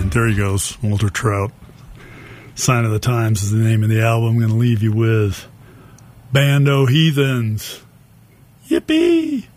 And there he goes, Walter Trout. Sign of the Times is the name of the album I'm going to leave you with. Band O' Heathens. Yippee!